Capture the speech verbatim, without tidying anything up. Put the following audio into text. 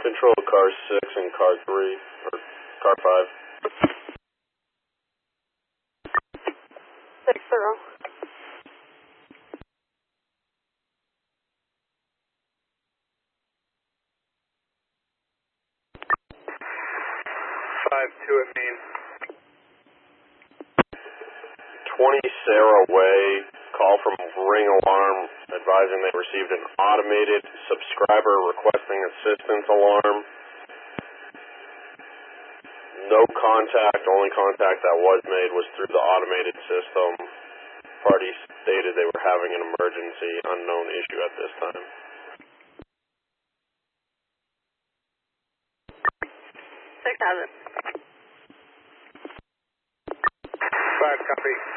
Control car six and car three, or car five. Six zero. Five two at Main. twenty Sarah Way, call from Ring Alarm advising they received an automated subscriber requesting assistance alarm. No contact, only contact that was made was through the automated system. Party stated they were having an emergency, unknown issue at this time. Six has it. Five copy.